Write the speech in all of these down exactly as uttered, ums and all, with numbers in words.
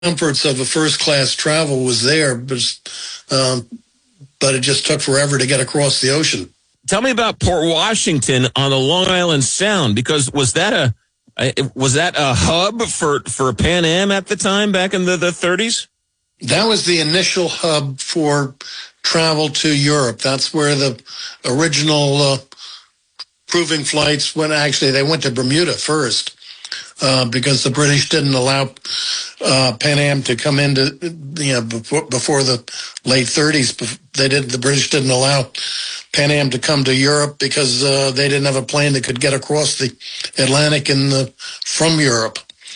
comforts of a first-class travel was there, but, um, but it just took forever to get across the ocean. Tell me about Port Washington on the Long Island Sound, because was that a was that a hub for, for Pan Am at the time back in the, the thirties? That was the initial hub for travel to Europe. That's where the original uh, proving flights went. Actually, they went to Bermuda first uh, because the British didn't allow uh, Pan Am to come into, you know, before, before the late thirties. They did. The British didn't allow Pan Am to come to Europe because uh, they didn't have a plane that could get across the Atlantic in the, from Europe.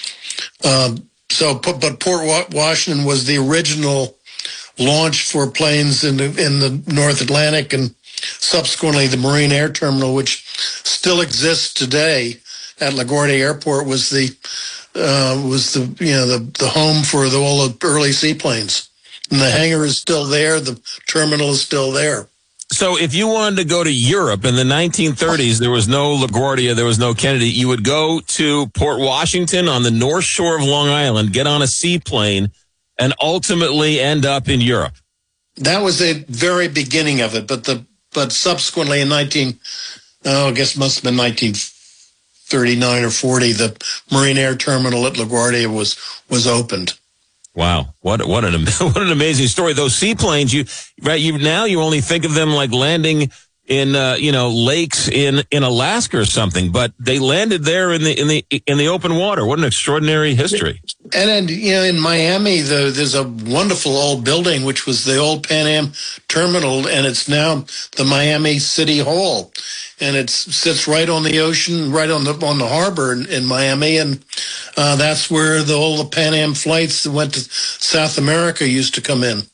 Um, so, but Port Washington was the original launch for planes in the, in the North Atlantic, and subsequently the Marine Air Terminal, which still exists today at LaGuardia Airport, was the uh, was the you know the the home for the, all the early seaplanes. And the hangar is still there. The terminal is still there. So if you wanted to go to Europe in the nineteen thirties, there was no LaGuardia, there was no Kennedy. You would go to Port Washington on the North Shore of Long Island, get on a seaplane, and ultimately end up in Europe. That was the very beginning of it, but the but subsequently in nineteen, oh, I guess it must have been nineteen thirty-nine or forty, the Marine Air Terminal at LaGuardia was was opened. Wow, what what an what an amazing story! Those seaplanes, you right, you now you only think of them like landing in uh, you know lakes in, in Alaska or something, but they landed there in the in the in the open water. What an extraordinary history! And then you know in Miami, the, there's a wonderful old building which was the old Pan Am terminal, and it's now the Miami City Hall, and it sits right on the ocean, right on the on the harbor in, in Miami, and uh, that's where the all the Pan Am flights that went to South America used to come in.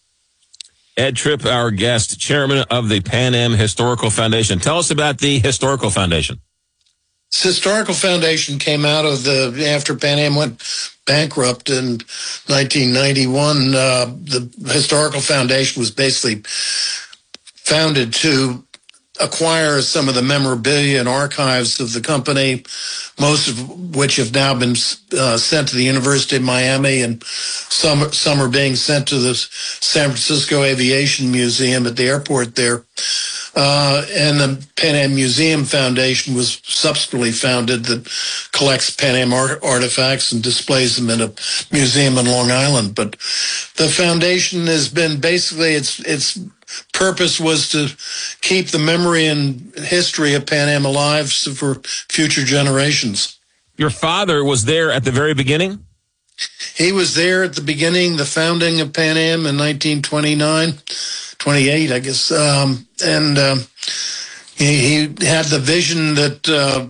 Ed Tripp, our guest, chairman of the Pan Am Historical Foundation. Tell us about the Historical Foundation. This Historical Foundation came out of the, after Pan Am went bankrupt in nineteen ninety-one, uh, the Historical Foundation was basically founded to acquire some of the memorabilia and archives of the company, most of which have now been uh, sent to the University of Miami, and some some are being sent to the San Francisco Aviation Museum at the airport there. Uh, and the Pan Am Museum Foundation was subsequently founded that collects Pan Am art artifacts and displays them in a museum in Long Island. But the foundation has been basically, its its purpose was to keep the memory and history of Pan Am alive for future generations. Your father was there at the very beginning? He was there at the beginning, the founding of Pan Am in nineteen twenty-nine, twenty-eight, I guess. Um, and um, he, he had the vision that, uh,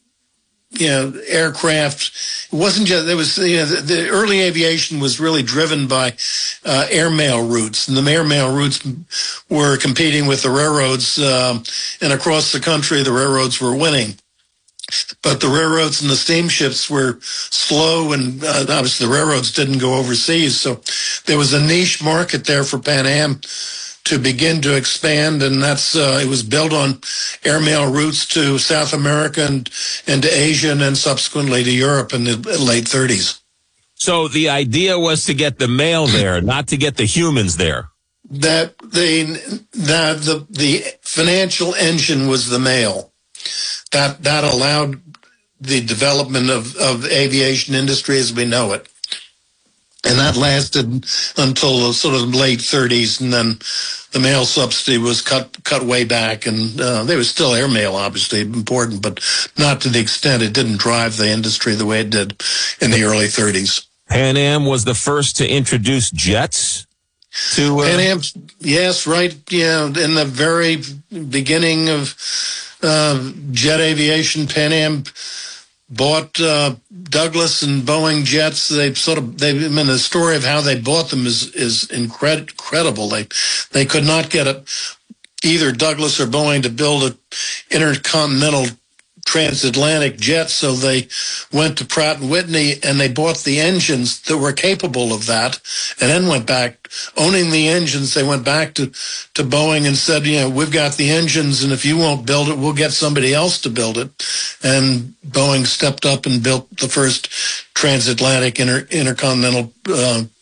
you know, aircraft, it wasn't just, there was, you know, the, the early aviation was really driven by uh, airmail routes, and the airmail routes were competing with the railroads, um, and across the country, the railroads were winning. But the railroads and the steamships were slow, and uh, obviously the railroads didn't go overseas. So there was a niche market there for Pan Am to begin to expand, and that's uh, it was built on airmail routes to South America and, and to Asia, and then subsequently to Europe in the late thirties. So the idea was to get the mail there, not to get the humans there. That the that the the financial engine was the mail. That that allowed the development of, of the aviation industry as we know it. And that lasted until the sort of late thirties, and then the mail subsidy was cut cut way back, and uh, there was still airmail, obviously, important, but not to the extent it didn't drive the industry the way it did in the early thirties. Pan Am was the first to introduce jets to... Uh... Pan Am, yes, right, yeah, in the very beginning of uh, jet aviation, Pan Am bought uh, Douglas and Boeing jets. They sort of, they, I mean, the story of how they bought them is is incred- incredible. They they could not get a, either Douglas or Boeing to build an intercontinental transatlantic jet, so they went to Pratt and Whitney and they bought the engines that were capable of that, and then went back, owning the engines. They went back to, to Boeing and said, you know, we've got the engines, and if you won't build it, we'll get somebody else to build it. And Boeing stepped up and built the first transatlantic inter, intercontinental uh,